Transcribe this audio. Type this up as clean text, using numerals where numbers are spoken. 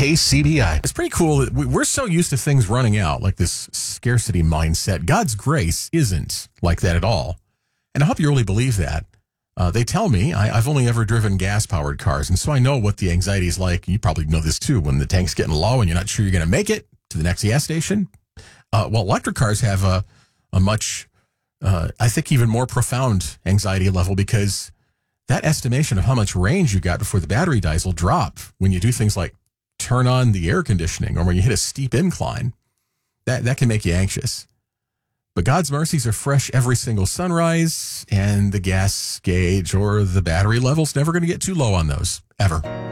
KCBI. It's pretty cool that we're so used to things running out, like this scarcity mindset. God's grace isn't like that at all. And I hope you really believe that. They tell me, I've only ever driven gas-powered cars, and so I know what the anxiety is like. You probably know this too, when the tank's getting low and you're not sure you're going to make it to the next gas station. Well, electric cars have a much, I think, even more profound anxiety level, because that estimation of how much range you got before the battery dies will drop when you do things like turn on the air conditioning or when you hit a steep incline. That can make you anxious. But God's mercies are fresh every single sunrise, and the gas gauge or the battery level's never going to get too low on those, ever.